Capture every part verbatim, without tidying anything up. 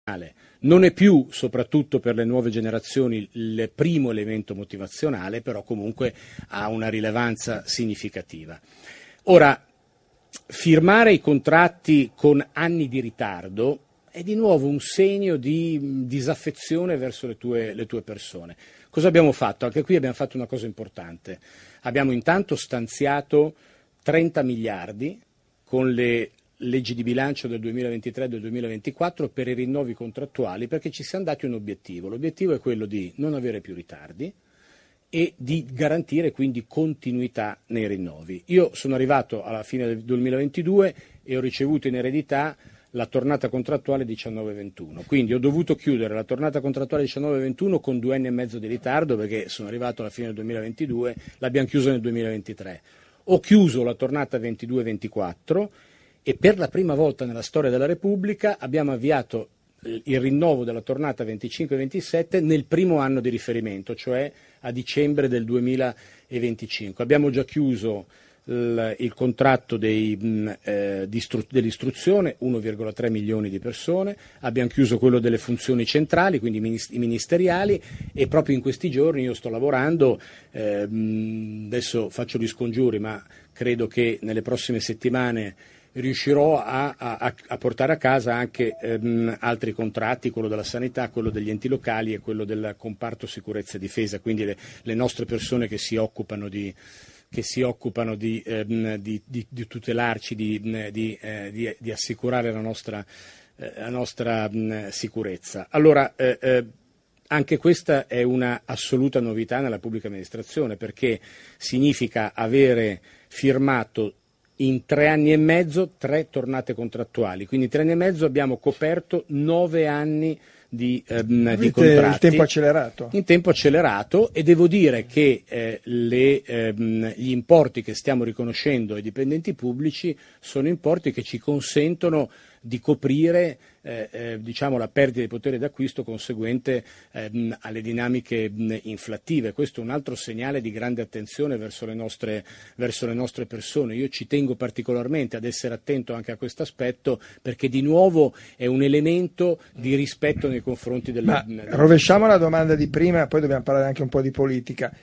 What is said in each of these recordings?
Non è più, soprattutto per le nuove generazioni, il primo elemento motivazionale, però comunque ha una rilevanza significativa. Ora, firmare i contratti con anni di ritardo è di nuovo un segno di disaffezione verso le tue, le tue persone. Cosa abbiamo fatto? Anche qui abbiamo fatto una cosa importante. Abbiamo intanto stanziato trenta miliardi con le leggi di bilancio del duemilaventitré e del duemilaventiquattro per i rinnovi contrattuali, perché ci siamo dati un obiettivo. L'obiettivo è quello di non avere più ritardi e di garantire quindi continuità nei rinnovi. Io sono arrivato alla fine del duemilaventidue e ho ricevuto in eredità la tornata contrattuale diciannove ventuno, quindi ho dovuto chiudere la tornata contrattuale diciannove ventuno con due anni e mezzo di ritardo, perché sono arrivato alla fine del duemilaventidue, l'abbiamo chiusa nel duemilaventitré. Ho chiuso la tornata ventidue ventiquattro e per la prima volta nella storia della Repubblica abbiamo avviato il rinnovo della tornata venticinque ventisette nel primo anno di riferimento, cioè a dicembre del duemilaventicinque. Abbiamo già chiuso il, il contratto dei, eh, dell'istruzione, uno virgola tre milioni di persone, abbiamo chiuso quello delle funzioni centrali, quindi i ministeriali, e proprio in questi giorni io sto lavorando, eh, adesso faccio gli scongiuri, ma credo che nelle prossime settimane riuscirò a, a, a portare a casa anche ehm, altri contratti, quello della sanità, quello degli enti locali e quello del comparto sicurezza e difesa, quindi le, le nostre persone che si occupano di, che si occupano di, ehm, di, di, di tutelarci, di, di, eh, di, di assicurare la nostra, eh, la nostra mh, sicurezza. Allora, eh, eh, anche questa è una assoluta novità nella pubblica amministrazione, perché significa avere firmato in tre anni e mezzo tre tornate contrattuali, quindi in tre anni e mezzo abbiamo coperto nove anni di, ehm, di contratti. Il tempo accelerato. In tempo accelerato, e devo dire che eh, le, ehm, gli importi che stiamo riconoscendo ai dipendenti pubblici sono importi che ci consentono di coprire eh, eh, diciamo la perdita di potere d'acquisto conseguente ehm, alle dinamiche mh, inflattive. Questo è un altro segnale di grande attenzione verso le nostre, verso le nostre persone. Io ci tengo particolarmente ad essere attento anche a questo aspetto, perché di nuovo è un elemento di rispetto nei confronti della... Ma rovesciamo la domanda di prima, poi dobbiamo parlare anche un po' di politica.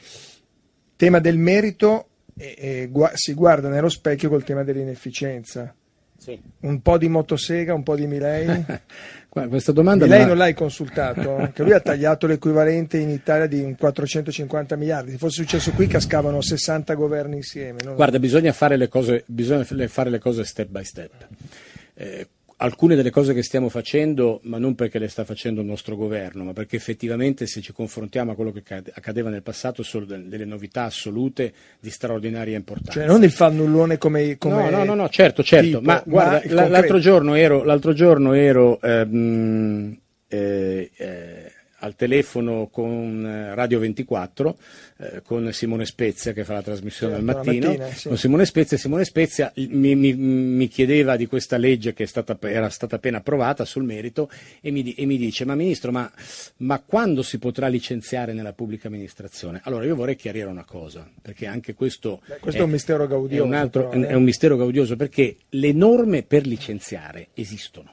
Tema del merito, e, e, gu- si guarda nello specchio col tema dell'inefficienza. Sì. Un po' di motosega, un po' di Milei. Questa domanda Milei la... non l'hai consultato? Che lui ha tagliato l'equivalente in Italia di un quattrocentocinquanta miliardi. Se fosse successo qui cascavano sessanta governi insieme. Non... Guarda, bisogna fare le cose, bisogna fare le cose step by step. Eh, alcune delle cose che stiamo facendo, ma non perché le sta facendo il nostro governo, ma perché effettivamente, se ci confrontiamo a quello che accadeva nel passato, sono delle novità assolute di straordinaria importanza. Cioè non il fannullone come, come no, no, no, no, certo, certo, tipo, ma guarda, ma l'altro giorno ero, l'altro giorno ero ehm, eh, eh, al telefono con Radio ventiquattro, eh, con Simone Spezia che fa la trasmissione certo, al mattino, mattina, sì. con Simone Spezia. Simone Spezia mi, mi, mi chiedeva di questa legge che è stata, era stata appena approvata sul merito, e mi, e mi dice: ma Ministro, ma, ma quando si potrà licenziare nella pubblica amministrazione? Allora io vorrei chiarire una cosa, perché anche questo, Beh, questo è, è un mistero gaudioso. È un, altro, però, eh? è un mistero gaudioso, perché le norme per licenziare esistono,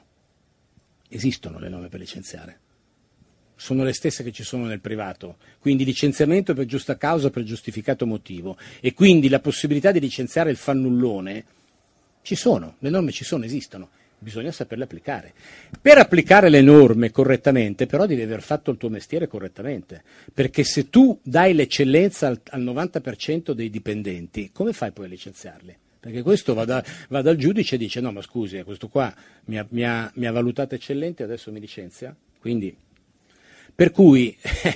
esistono le norme per licenziare. Sono le stesse che ci sono nel privato, quindi licenziamento per giusta causa, per giustificato motivo, e quindi la possibilità di licenziare il fannullone ci sono, le norme ci sono, esistono, bisogna saperle applicare. Per applicare le norme correttamente però devi aver fatto il tuo mestiere correttamente, perché se tu dai l'eccellenza al, al novanta per cento dei dipendenti, come fai poi a licenziarli? Perché questo va, da, va dal giudice e dice: no, ma scusi, questo qua mi ha, mi ha, mi ha valutato eccellente, adesso mi licenzia? Quindi... Per cui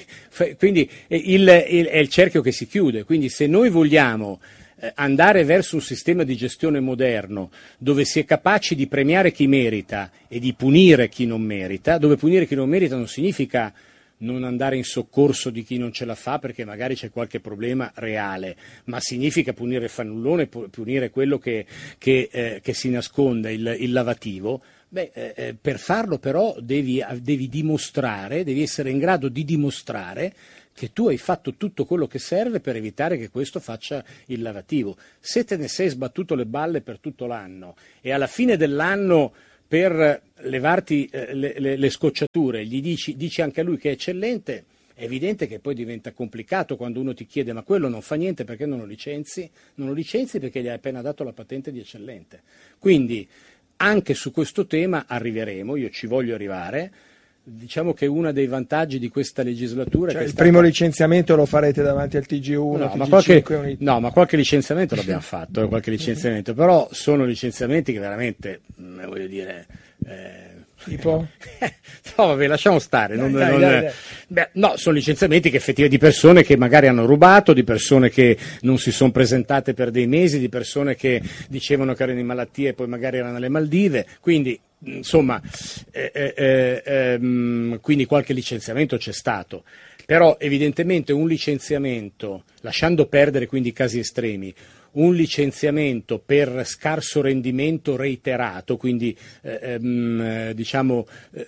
quindi il, il, è il cerchio che si chiude, quindi se noi vogliamo andare verso un sistema di gestione moderno dove si è capaci di premiare chi merita e di punire chi non merita, dove punire chi non merita non significa non andare in soccorso di chi non ce la fa perché magari c'è qualche problema reale, ma significa punire il fannullone, punire quello che, che, eh, che si nasconde, il, il lavativo. Beh, eh, per farlo però devi, devi dimostrare, devi essere in grado di dimostrare che tu hai fatto tutto quello che serve per evitare che questo faccia il lavativo. Se te ne sei sbattuto le balle per tutto l'anno e alla fine dell'anno per levarti eh, le, le, le scocciature, gli dici, dici anche a lui che è eccellente, è evidente che poi diventa complicato quando uno ti chiede ma quello non fa niente, perché non lo licenzi? Non lo licenzi perché gli hai appena dato la patente di eccellente. Quindi anche su questo tema arriveremo, io ci voglio arrivare. Diciamo che uno dei vantaggi di questa legislatura cioè è che il stata... primo licenziamento lo farete davanti al T G uno, no, T G ma qualche, cinque, no, ma qualche licenziamento l'abbiamo fatto, qualche licenziamento, però sono licenziamenti che veramente, voglio dire... Eh... Tipo? No, vabbè, lasciamo stare. Dai, non, dai, non, dai, dai. Beh, no, sono licenziamenti che effettivamente di persone che magari hanno rubato, di persone che non si sono presentate per dei mesi, di persone che dicevano che erano in malattia e poi magari erano alle Maldive, quindi insomma, eh, eh, eh, quindi qualche licenziamento c'è stato. Però evidentemente un licenziamento, lasciando perdere quindi i casi estremi, un licenziamento per scarso rendimento reiterato, quindi eh, ehm, diciamo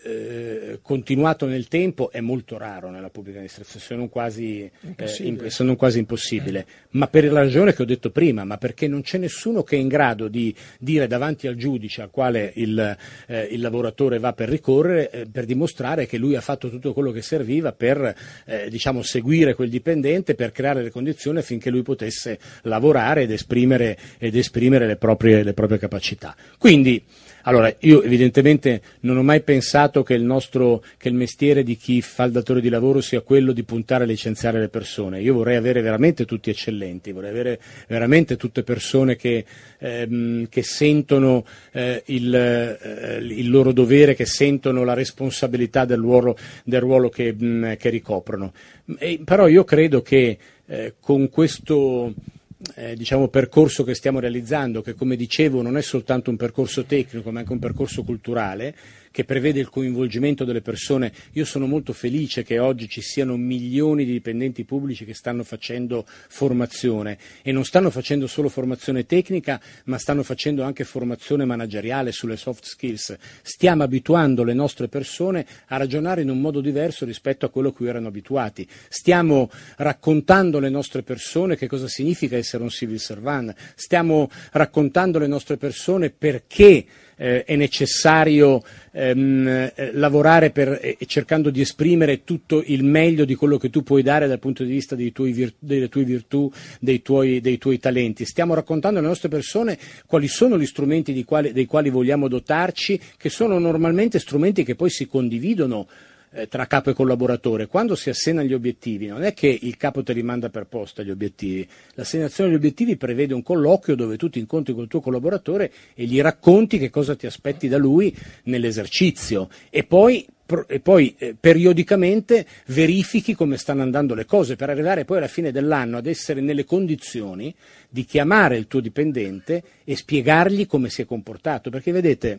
eh, continuato nel tempo, è molto raro nella pubblica amministrazione, se non quasi, eh, se non quasi impossibile, ma per la ragione che ho detto prima, ma perché non c'è nessuno che è in grado di dire davanti al giudice al quale il, eh, il lavoratore va per ricorrere, eh, per dimostrare che lui ha fatto tutto quello che serviva per eh, diciamo seguire quel dipendente, per creare le condizioni affinché lui potesse lavorare ed esprimere, ed esprimere le proprie, le proprie capacità. Quindi, allora, io evidentemente non ho mai pensato che il nostro, che il mestiere di chi fa il datore di lavoro sia quello di puntare a licenziare le persone. Io vorrei avere veramente tutti eccellenti, vorrei avere veramente tutte persone che, ehm, che sentono eh, il, eh, il loro dovere, che sentono la responsabilità del ruolo, del ruolo che, mh, che ricoprono. E, però io credo che eh, con questo Eh, diciamo percorso che stiamo realizzando, che come dicevo non è soltanto un percorso tecnico ma anche un percorso culturale che prevede il coinvolgimento delle persone. Io sono molto felice che oggi ci siano milioni di dipendenti pubblici che stanno facendo formazione, e non stanno facendo solo formazione tecnica ma stanno facendo anche formazione manageriale sulle soft skills. Stiamo abituando le nostre persone a ragionare in un modo diverso rispetto a quello a cui erano abituati. Stiamo raccontando alle nostre persone che cosa significa essere un civil servant, stiamo raccontando alle nostre persone perché eh, è necessario ehm, lavorare per, eh, cercando di esprimere tutto il meglio di quello che tu puoi dare dal punto di vista dei tuoi vir- delle tue virtù, dei tuoi, dei tuoi talenti. Stiamo raccontando alle nostre persone quali sono gli strumenti di quali, dei quali vogliamo dotarci, che sono normalmente strumenti che poi si condividono tra capo e collaboratore. Quando si assegna gli obiettivi non è che il capo te li manda per posta gli obiettivi, l'assegnazione degli obiettivi prevede un colloquio dove tu ti incontri col tuo collaboratore e gli racconti che cosa ti aspetti da lui nell'esercizio, e poi e poi eh, periodicamente verifichi come stanno andando le cose, per arrivare poi alla fine dell'anno ad essere nelle condizioni di chiamare il tuo dipendente e spiegargli come si è comportato, perché vedete,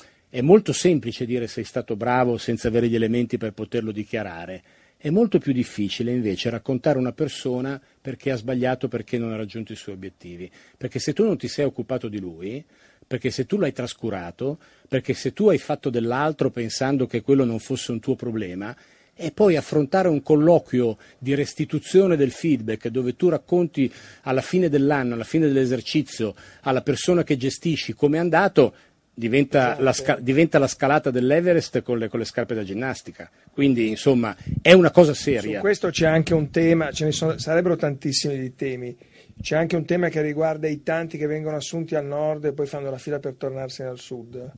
è molto semplice dire sei stato bravo senza avere gli elementi per poterlo dichiarare. È molto più difficile invece raccontare una persona perché ha sbagliato, perché non ha raggiunto i suoi obiettivi. Perché se tu non ti sei occupato di lui, perché se tu l'hai trascurato, perché se tu hai fatto dell'altro pensando che quello non fosse un tuo problema, e poi affrontare un colloquio di restituzione del feedback dove tu racconti alla fine dell'anno, alla fine dell'esercizio, alla persona che gestisci come è andato, Diventa, esatto. la sca- diventa la scalata dell'Everest con le, con le scarpe da ginnastica. Quindi, insomma, è una cosa seria. Su questo c'è anche un tema, ce ne sono, sarebbero tantissimi di temi. C'è anche un tema che riguarda i tanti che vengono assunti al nord e poi fanno la fila per tornarsene al sud.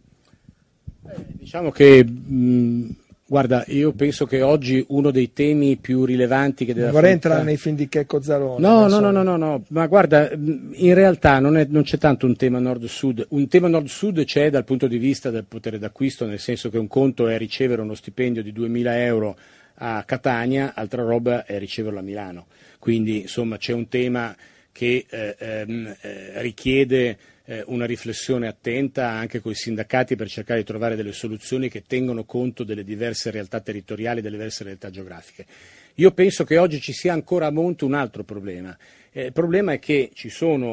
Eh, diciamo che... Mh, Guarda, io penso che oggi uno dei temi più rilevanti che deve non vorrei affrontare... entrare nei film di Checco Zalone. No, no, no, no, no, no, ma guarda, in realtà non, è, non c'è tanto un tema nord-sud. Un tema nord-sud c'è dal punto di vista del potere d'acquisto, nel senso che un conto è ricevere uno stipendio di duemila euro a Catania, altra roba è riceverlo a Milano. Quindi, insomma, c'è un tema che eh, ehm, eh, richiede eh, una riflessione attenta anche con i sindacati per cercare di trovare delle soluzioni che tengono conto delle diverse realtà territoriali, delle diverse realtà geografiche. Io penso che oggi ci sia ancora a monte un altro problema. Eh, il problema è che ci sono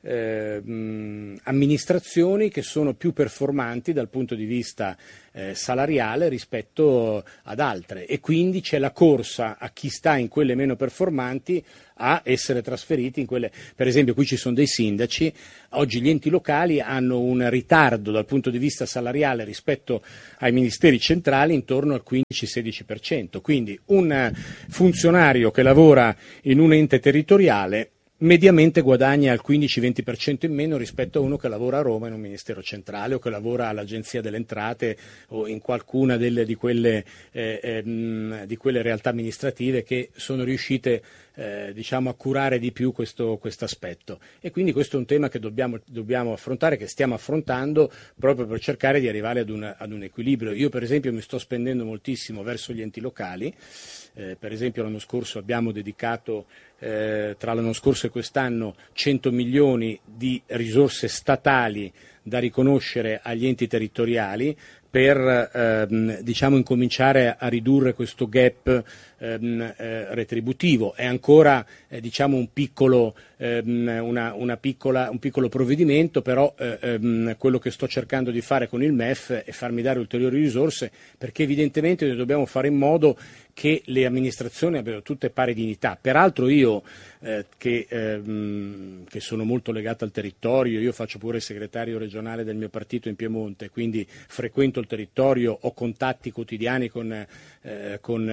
eh, mh, amministrazioni che sono più performanti dal punto di vista eh, salariale rispetto ad altre, e quindi c'è la corsa a chi sta in quelle meno performanti a essere trasferiti in quelle. Per esempio, qui ci sono dei sindaci, oggi gli enti locali hanno un ritardo dal punto di vista salariale rispetto ai ministeri centrali intorno al quindici sedici per cento, quindi un funzionario che lavora in un ente territoriale mediamente guadagna il quindici venti per cento in meno rispetto a uno che lavora a Roma in un ministero centrale o che lavora all'Agenzia delle Entrate o in qualcuna delle, di, quelle, eh, ehm, di quelle realtà amministrative che sono riuscite eh, diciamo, a curare di più questo aspetto. E quindi questo è un tema che dobbiamo, dobbiamo affrontare, che stiamo affrontando proprio per cercare di arrivare ad un, ad un equilibrio. Io per esempio mi sto spendendo moltissimo verso gli enti locali. Eh, per esempio l'anno scorso abbiamo dedicato eh, tra l'anno scorso e quest'anno cento milioni di risorse statali da riconoscere agli enti territoriali per ehm, diciamo, incominciare a ridurre questo gap ehm, eh, retributivo. È ancora eh, diciamo, un, piccolo, ehm, una, una piccola, un piccolo provvedimento, però eh, ehm, quello che sto cercando di fare con il M E F è farmi dare ulteriori risorse, perché evidentemente noi dobbiamo fare in modo che le amministrazioni abbiano tutte pari dignità. Peraltro io eh, che, ehm, che sono molto legato al territorio, io faccio pure il segretario regionale del mio partito in Piemonte, quindi frequento il territorio, ho contatti quotidiani con, eh, con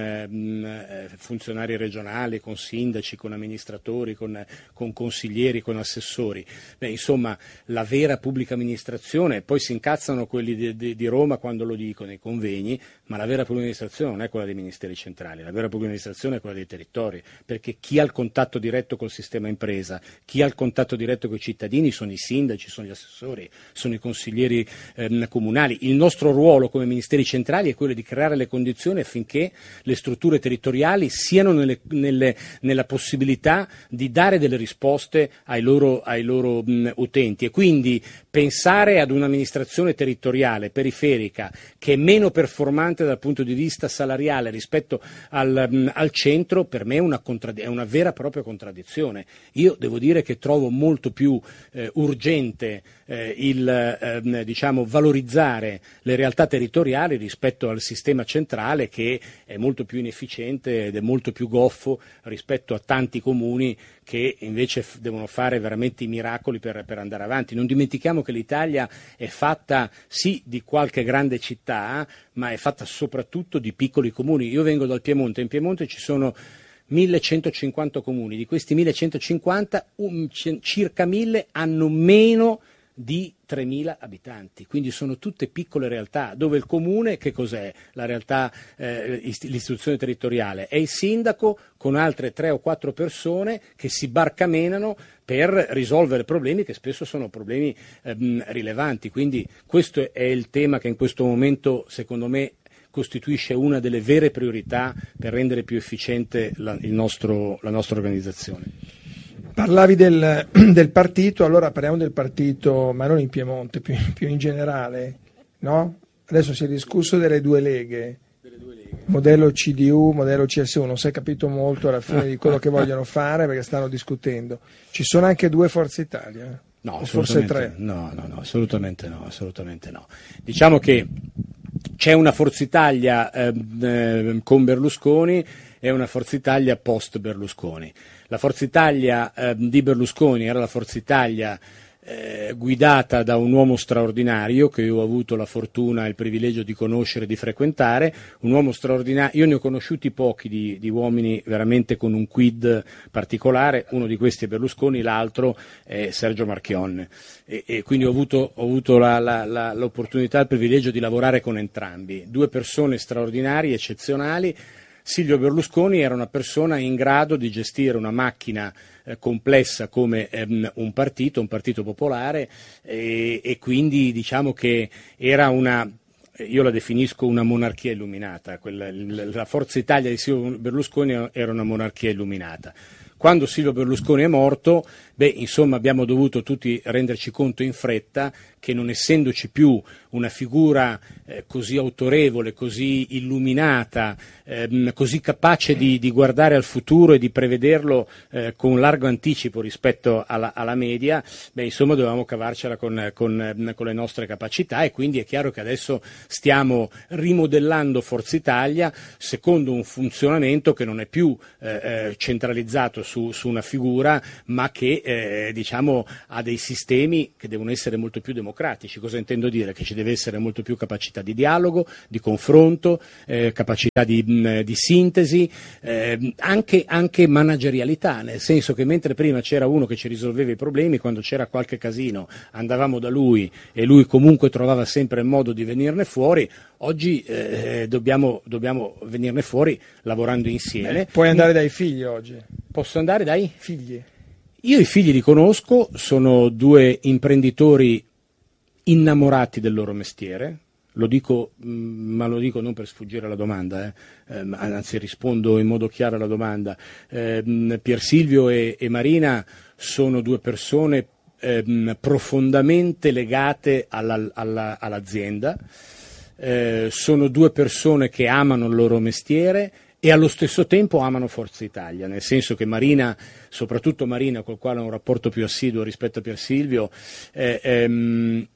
eh, funzionari regionali, con sindaci, con amministratori, con, con consiglieri, con assessori. Beh, insomma, la vera pubblica amministrazione, poi si incazzano quelli di, di, di Roma quando lo dicono nei convegni, ma la vera pubblica amministrazione non è quella dei ministeri centrali. La vera pubblica amministrazione è quella dei territori, perché chi ha il contatto diretto col sistema impresa, chi ha il contatto diretto con i cittadini sono i sindaci, sono gli assessori, sono i consiglieri ehm, comunali. Il nostro ruolo come ministeri centrali è quello di creare le condizioni affinché le strutture territoriali siano nelle, nelle, nella possibilità di dare delle risposte ai loro, ai loro mh, utenti, e quindi pensare ad un'amministrazione territoriale periferica che è meno performante dal punto di vista salariale rispetto al, al centro, per me è una, contrad- è una vera e propria contraddizione. Io devo dire che trovo molto più eh, urgente eh, il eh, diciamo, valorizzare le realtà territoriali rispetto al sistema centrale, che è molto più inefficiente ed è molto più goffo rispetto a tanti comuni che invece f- devono fare veramente i miracoli per, per andare avanti. Non dimentichiamo che l'Italia è fatta sì di qualche grande città, ma è fatta soprattutto di piccoli comuni. Io vengo dal Piemonte, in Piemonte ci sono millecentocinquanta comuni, di questi millecentocinquanta un, c- circa mille hanno meno di tremila abitanti, quindi sono tutte piccole realtà dove il comune, che cos'è? La realtà, eh, l'istituzione territoriale, è il sindaco con altre tre o quattro persone che si barcamenano per risolvere problemi che spesso sono problemi ehm, rilevanti, quindi questo è il tema che in questo momento secondo me costituisce una delle vere priorità per rendere più efficiente la, il nostro, la nostra organizzazione. Parlavi del, del partito, allora parliamo del partito, ma non in Piemonte, più, più in generale, no? Adesso si è discusso delle due leghe, delle due leghe. Modello C D U, modello C S U, non si è capito molto alla fine di quello che vogliono fare perché stanno discutendo. Ci sono anche due Forza Italia? No, o forse tre? No, no, no, assolutamente no, assolutamente no. Diciamo che c'è una Forza Italia eh, eh, con Berlusconi e una Forza Italia post Berlusconi. La Forza Italia eh, di Berlusconi era la Forza Italia eh, guidata da un uomo straordinario che io ho avuto la fortuna e il privilegio di conoscere e di frequentare, un uomo straordinario. Io ne ho conosciuti pochi di, di uomini veramente con un quid particolare, uno di questi è Berlusconi, l'altro è Sergio Marchionne, e, e quindi ho avuto, ho avuto la, la, la, l'opportunità e il privilegio di lavorare con entrambi, due persone straordinarie, eccezionali. Silvio Berlusconi era una persona in grado di gestire una macchina eh, complessa come ehm, un partito, un partito popolare, e, e quindi diciamo che era una, io la definisco una monarchia illuminata. Quella, la Forza Italia di Silvio Berlusconi era una monarchia illuminata. quando Silvio Berlusconi è morto, beh, insomma, abbiamo dovuto tutti renderci conto in fretta che, non essendoci più una figura eh, così autorevole, così illuminata, ehm, così capace di, di guardare al futuro e di prevederlo eh, con largo anticipo rispetto alla, alla media, beh, insomma, dovevamo cavarcela con, con, con le nostre capacità, e quindi è chiaro che adesso stiamo rimodellando Forza Italia secondo un funzionamento che non è più eh, centralizzato su, su una figura, ma che eh, diciamo ha dei sistemi che devono essere molto più democratici. Cosa intendo dire? Che ci deve essere molto più capacità di dialogo, di confronto, eh, capacità di, mh, di sintesi, eh, anche, anche managerialità, nel senso che mentre prima c'era uno che ci risolveva i problemi, quando c'era qualche casino andavamo da lui e lui comunque trovava sempre il modo di venirne fuori, oggi eh, dobbiamo, dobbiamo venirne fuori lavorando insieme. Beh, puoi andare dai figli oggi? Posso andare dai figli? Io i figli li conosco, sono due imprenditori innamorati del loro mestiere, lo dico, ma lo dico non per sfuggire alla domanda, eh, eh, anzi rispondo in modo chiaro alla domanda. Eh, Pier Silvio e, e Marina sono due persone eh, profondamente legate alla, alla, all'azienda, eh, sono due persone che amano il loro mestiere e allo stesso tempo amano Forza Italia, nel senso che Marina, soprattutto Marina, col quale ho un rapporto più assiduo rispetto a Pier Silvio, eh, ehm,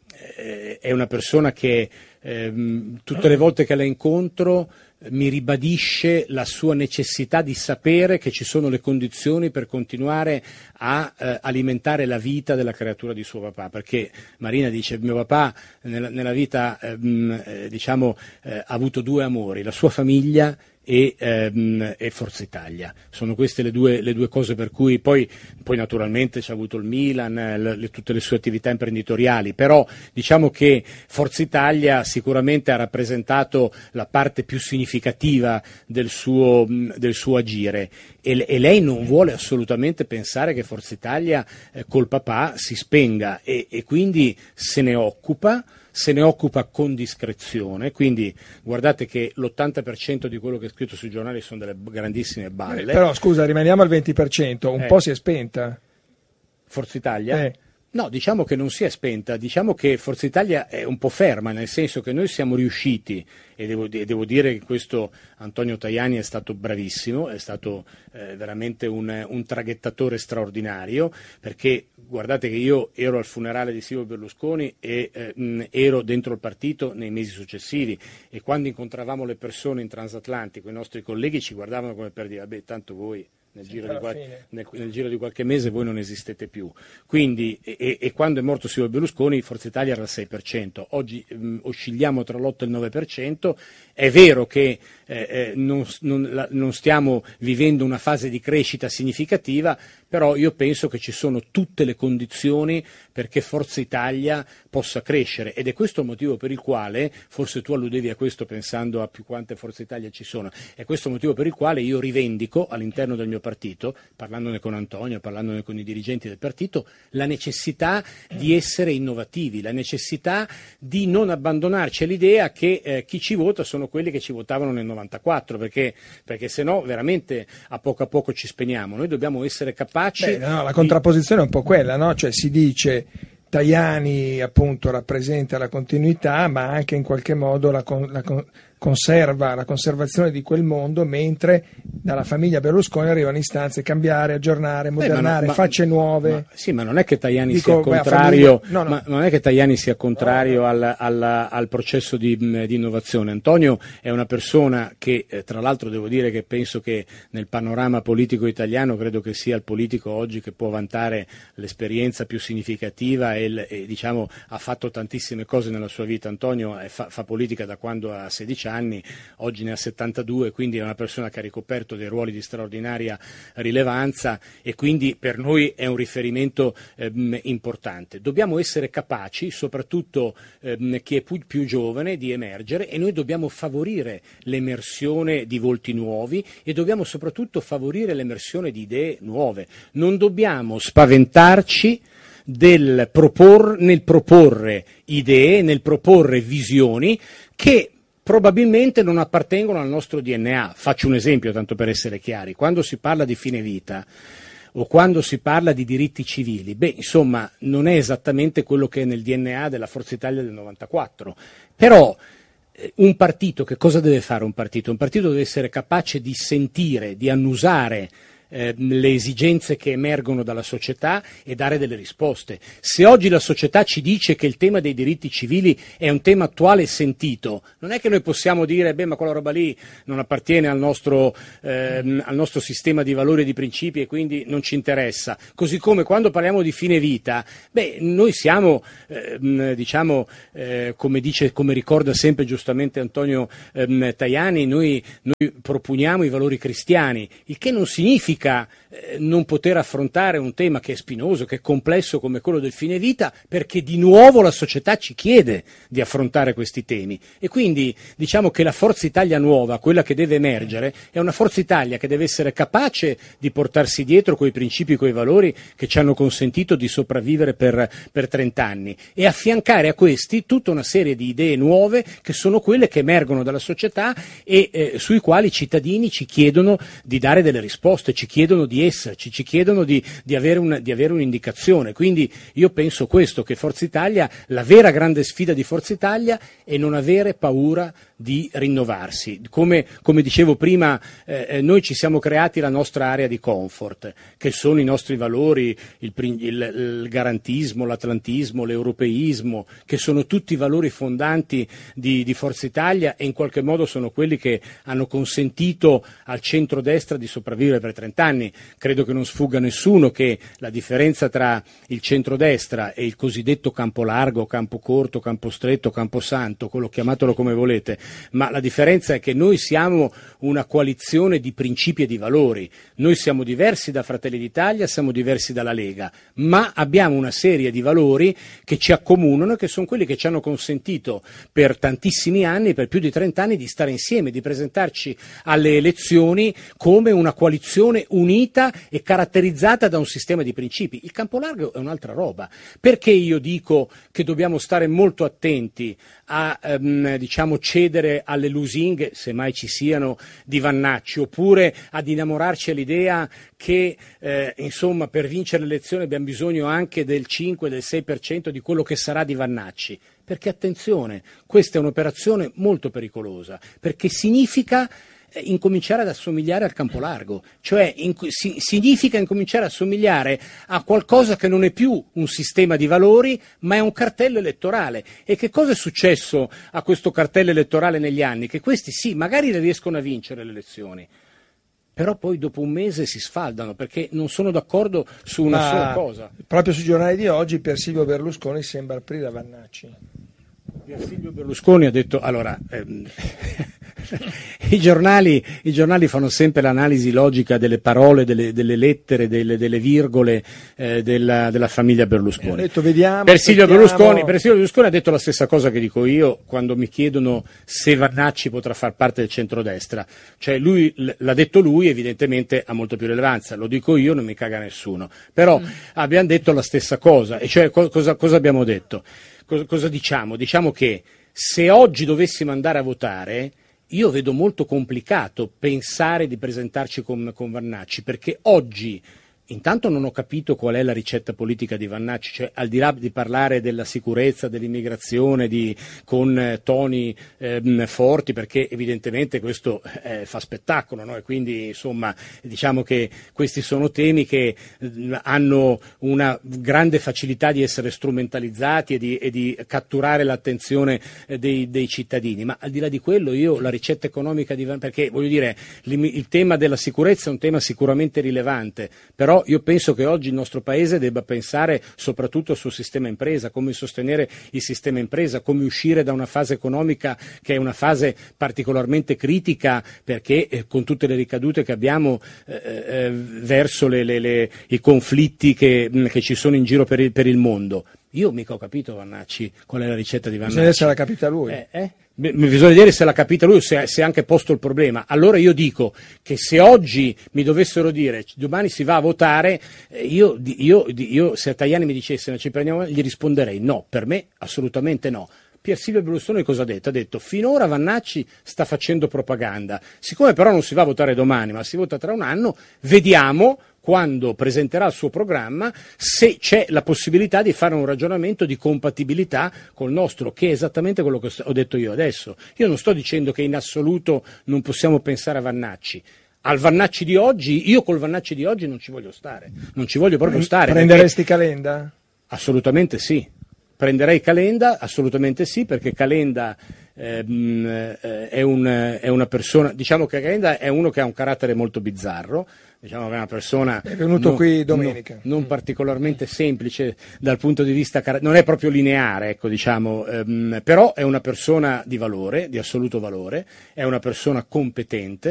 è una persona che ehm, tutte le volte che la incontro mi ribadisce la sua necessità di sapere che ci sono le condizioni per continuare a eh, alimentare la vita della creatura di suo papà, perché Marina dice: mio papà nella, nella vita ehm, eh, diciamo eh, ha avuto due amori, la sua famiglia e, ehm, e Forza Italia. Sono queste le due, le due cose per cui poi, poi naturalmente c'è avuto il Milan, le, le, tutte le sue attività imprenditoriali, però diciamo che Forza Italia sicuramente ha rappresentato la parte più significativa del suo, del suo agire, e, e lei non vuole assolutamente pensare che Forza Italia eh, col papà si spenga, e, e quindi se ne occupa. se ne occupa con discrezione, quindi guardate che l'ottanta per cento di quello che è scritto sui giornali sono delle grandissime balle. Eh, però scusa, rimaniamo al venti per cento, un eh. po' si è spenta. Forza Italia? Eh. No, diciamo che non si è spenta, diciamo che Forza Italia è un po' ferma, nel senso che noi siamo riusciti, e devo, devo dire che questo Antonio Tajani è stato bravissimo, è stato eh, veramente un, un traghettatore straordinario, perché guardate che io ero al funerale di Silvio Berlusconi e eh, mh, ero dentro il partito nei mesi successivi, e quando incontravamo le persone in transatlantico, i nostri colleghi ci guardavano come per dire: vabbè, tanto voi Nel giro, di qualche, nel, nel giro di qualche mese voi non esistete più. Quindi, e, e quando è morto Silvio Berlusconi, Forza Italia era al sei per cento, oggi mh, oscilliamo tra l'otto e il nove per cento. È vero che eh, eh, non, non, la, non stiamo vivendo una fase di crescita significativa, però io penso che ci sono tutte le condizioni perché Forza Italia possa crescere, ed è questo il motivo per il quale, forse tu alludevi a questo pensando a più quante Forza Italia ci sono, è questo il motivo per il quale io rivendico all'interno del mio partito, parlandone con Antonio, parlandone con i dirigenti del partito, la necessità di essere innovativi, la necessità di non abbandonarci all'idea che eh, chi ci vota sono quelli che ci votavano nel novantaquattro, perché, perché se no veramente a poco a poco ci spegniamo. Noi dobbiamo essere capaci. Beh, no, la di... contrapposizione è un po' quella, no? Cioè si dice Tajani appunto rappresenta la continuità, ma anche in qualche modo la, con, la con, conserva la conservazione di quel mondo, mentre dalla famiglia Berlusconi arrivano istanze cambiare, aggiornare, modernare, Beh, ma, facce nuove. Ma, sì, ma non è che Tajani Dico, sia contrario, famiglia... no, no. Ma non è che Tajani sia contrario no, no. Al, al, al processo di, di innovazione. Antonio è una persona che, eh, tra l'altro devo dire che penso che nel panorama politico italiano credo che sia il politico oggi che può vantare l'esperienza più significativa e, il, e diciamo ha fatto tantissime cose nella sua vita. Antonio è, fa, fa politica da quando ha sedici anni, oggi ne ha settantadue, quindi è una persona che ha ricoperto dei ruoli di straordinaria rilevanza, e quindi per noi è un riferimento ehm, importante. Dobbiamo essere capaci, soprattutto ehm, chi è più, più giovane, di emergere, e noi dobbiamo favorire l'emersione di volti nuovi e dobbiamo soprattutto favorire l'emersione di idee nuove. Non dobbiamo spaventarci del propor, nel proporre idee, nel proporre visioni che probabilmente non appartengono al nostro D N A. Faccio un esempio, tanto per essere chiari. Quando si parla di fine vita, o quando si parla di diritti civili, beh, insomma, non è esattamente quello che è nel D N A della Forza Italia del novantaquattro, però eh, un partito, che cosa deve fare un partito? Un partito deve essere capace di sentire, di annusare Eh, le esigenze che emergono dalla società e dare delle risposte. Se oggi la società ci dice che il tema dei diritti civili è un tema attuale e sentito, non è che noi possiamo dire beh ma quella roba lì non appartiene al nostro, ehm, al nostro sistema di valori e di principi e quindi non ci interessa. Così come quando parliamo di fine vita, beh noi siamo ehm, diciamo eh, come dice, come ricorda sempre giustamente Antonio ehm, Tajani, noi, noi propugniamo i valori cristiani, il che non significa non poter affrontare un tema che è spinoso, che è complesso come quello del fine vita, perché di nuovo la società ci chiede di affrontare questi temi e quindi diciamo che la Forza Italia nuova, quella che deve emergere, è una Forza Italia che deve essere capace di portarsi dietro quei principi, quei valori che ci hanno consentito di sopravvivere per, per trent'anni e affiancare a questi tutta una serie di idee nuove che sono quelle che emergono dalla società e eh, sui quali i cittadini ci chiedono di dare delle risposte, ci chiedono di esserci, ci chiedono di, di, avere un, di avere un'indicazione. Quindi io penso questo, che Forza Italia, la vera grande sfida di Forza Italia è non avere paura di rinnovarsi. Come, come dicevo prima, eh, noi ci siamo creati la nostra area di comfort, che sono i nostri valori, il, il, il garantismo, l'atlantismo, l'europeismo, che sono tutti valori fondanti di, di Forza Italia e in qualche modo sono quelli che hanno consentito al centrodestra di sopravvivere per trent'anni. Credo che non sfugga a nessuno che la differenza tra il centrodestra e il cosiddetto campo largo, campo corto, campo stretto, campo santo, quello chiamatelo come volete, ma la differenza è che noi siamo una coalizione di principi e di valori. Noi siamo diversi da Fratelli d'Italia, siamo diversi dalla Lega, ma abbiamo una serie di valori che ci accomunano e che sono quelli che ci hanno consentito per tantissimi anni, per più di trent'anni, di stare insieme, di presentarci alle elezioni come una coalizione unita e caratterizzata da un sistema di principi. Il campo largo è un'altra roba. Perché io dico che dobbiamo stare molto attenti a ehm, diciamo cedere alle lusinghe, se mai ci siano, di Vannacci, oppure ad innamorarci all'idea che eh, insomma per vincere le elezioni abbiamo bisogno anche del cinque, del sei per cento di quello che sarà di Vannacci? Perché attenzione, questa è un'operazione molto pericolosa, perché significa incominciare ad assomigliare al campo largo, cioè in, si, significa incominciare a assomigliare a qualcosa che non è più un sistema di valori ma è un cartello elettorale. E che cosa è successo a questo cartello elettorale negli anni? Che questi sì, magari riescono a vincere le elezioni, però poi dopo un mese si sfaldano perché non sono d'accordo su una ma sola cosa. Proprio sui giornali di oggi per Silvio Berlusconi sembra aprire a Vannacci. Silvio Berlusconi ha detto, allora, ehm, i, giornali, i giornali fanno sempre l'analisi logica delle parole, delle, delle lettere, delle, delle virgole eh, della, della famiglia Berlusconi. Ha detto, vediamo, per, Silvio Berlusconi, per Silvio Berlusconi ha detto la stessa cosa che dico io quando mi chiedono se Vannacci potrà far parte del centrodestra, cioè lui, l'ha detto lui, evidentemente ha molto più rilevanza, lo dico io, non mi caga nessuno, però mm. abbiamo detto la stessa cosa, e cioè cosa, cosa abbiamo detto? Cosa diciamo? Diciamo che se oggi dovessimo andare a votare, io vedo molto complicato pensare di presentarci con, con Vannacci, perché oggi intanto non ho capito qual è la ricetta politica di Vannacci, cioè al di là di parlare della sicurezza, dell'immigrazione di, con eh, toni eh, forti, perché evidentemente questo eh, fa spettacolo, no? E quindi insomma diciamo che questi sono temi che eh, hanno una grande facilità di essere strumentalizzati e di, e di catturare l'attenzione eh, dei, dei cittadini, ma al di là di quello io la ricetta economica di Vannacci, perché voglio dire il tema della sicurezza è un tema sicuramente rilevante, però io penso che oggi il nostro Paese debba pensare soprattutto sul sistema impresa, come sostenere il sistema impresa, come uscire da una fase economica che è una fase particolarmente critica, perché eh, con tutte le ricadute che abbiamo eh, eh, verso le, le, le, i conflitti che, mh, che ci sono in giro per il, per il mondo. Io mica ho capito, Vannacci, qual è la ricetta di Vannacci. Bisogna se l'ha capita lui. Eh, eh? Bisogna vedere se l'ha capita lui o se, se ha anche posto il problema. Allora io dico che se oggi mi dovessero dire domani si va a votare, io, io, io se Tajani mi dicesse ma ci prendiamo, gli risponderei no, per me assolutamente no. Pier Silvio Berlusconi cosa ha detto? Ha detto finora Vannacci sta facendo propaganda, siccome però non si va a votare domani ma si vota tra un anno, vediamo quando presenterà il suo programma, se c'è la possibilità di fare un ragionamento di compatibilità col nostro, che è esattamente quello che ho detto io adesso. Io non sto dicendo che in assoluto non possiamo pensare a Vannacci. Al Vannacci di oggi, io col Vannacci di oggi non ci voglio stare, non ci voglio proprio stare. Prenderesti Calenda? Assolutamente sì. Prenderei Calenda, assolutamente sì, perché Calenda ehm, eh, è, un, è una persona, diciamo che Calenda è uno che ha un carattere molto bizzarro, diciamo che è una persona è venuto non, qui domenica, non, non particolarmente semplice dal punto di vista, non è proprio lineare, ecco, diciamo, ehm, però è una persona di valore, di assoluto valore, è una persona competente.